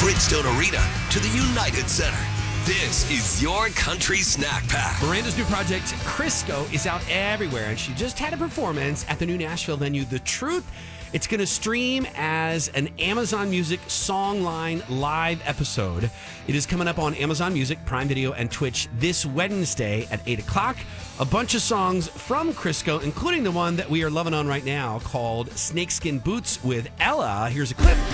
Bridgestone Arena to the United Center. This is your country snack pack. Miranda's new project, Crisco, is out everywhere, and she just had a performance at the new Nashville venue, The Truth. It's going to stream as an Amazon Music Songline live episode. It is coming up on Amazon Music, Prime Video, and Twitch this Wednesday at 8 o'clock. A bunch of songs from Crisco, including the one that we are loving on right now called Snakeskin Boots with Ella. Here's a clip.